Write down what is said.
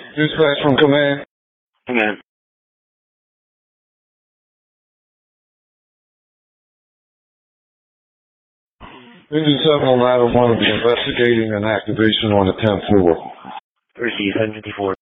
Dispatch from command. Command. Engine 7 on Ladder 1 will be investigating an activation on the 10th floor. Receive 754.